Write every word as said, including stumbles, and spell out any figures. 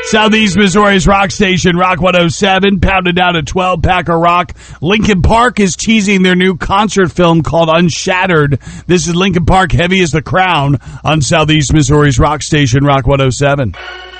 Southeast Missouri's rock station, Rock one oh seven, pounded down a twelve-pack of rock. Linkin Park is teasing their new concert film called Unshattered. This is Linkin Park, Heavy as the Crown, on Southeast Missouri's rock station, Rock one oh seven.